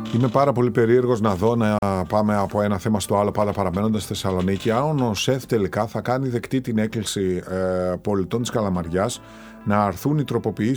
Είμαι πάρα πολύ περίεργος να δω, να πάμε από ένα θέμα στο άλλο, πάντα παραμένοντας στη Θεσσαλονίκη, αν ο ΣΕΦ τελικά θα κάνει δεκτή την έκκληση πολιτών της Καλαμαριάς να αρθούν οι τροποποιήσεις